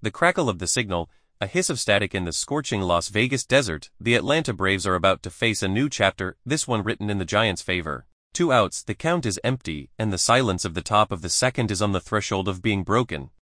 The crackle of the signal, a hiss of static in the scorching Las Vegas desert. The Atlanta Braves are about to face a new chapter, this one written in the Giants' favor. 2 outs, the count is empty, and the silence of the top of the second is on the threshold of being broken.